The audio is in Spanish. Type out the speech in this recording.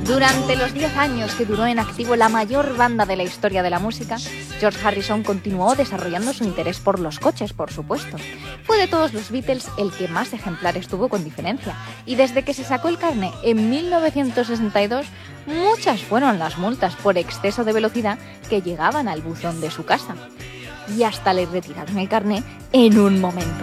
Durante los 10 años que duró en activo la mayor banda de la historia de la música, George Harrison continuó desarrollando su interés por los coches, por supuesto. Fue de todos los Beatles el que más ejemplares tuvo con diferencia, y desde que se sacó el carné en 1962, muchas fueron las multas por exceso de velocidad que llegaban al buzón de su casa. Y hasta le retiraron el carné en un momento.